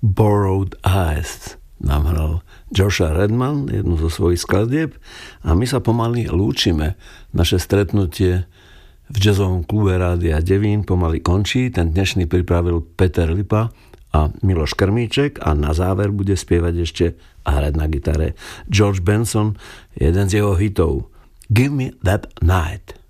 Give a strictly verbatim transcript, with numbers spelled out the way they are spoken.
Borrowed Eyes nám hral Joshua Redman, jednu zo svojich skladieb, a my sa pomaly lúčime. Naše stretnutie v jazzovom klube Rádia Devín pomaly končí. Ten dnešný pripravil Peter Lipa a Miloš Krmíček a na záver bude spievať ešte a hrať na gitare George Benson, jeden z jeho hitov Give Me That Night.